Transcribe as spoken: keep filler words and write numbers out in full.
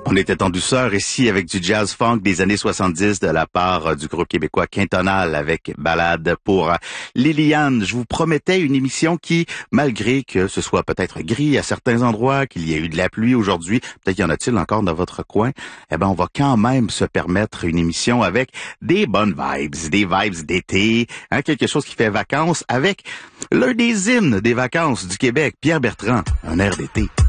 On était en douceur ici avec du jazz funk des années soixante-dix de la part du groupe québécois Quintonal avec Ballade pour Liliane. Je vous promettais une émission qui, malgré que ce soit peut-être gris à certains endroits, qu'il y ait eu de la pluie aujourd'hui, peut-être y en a-t-il encore dans votre coin, eh ben on va quand même se permettre une émission avec des bonnes vibes, des vibes d'été, hein, quelque chose qui fait vacances avec l'un des hymnes des vacances du Québec, Pierre Bertrand, un air d'été.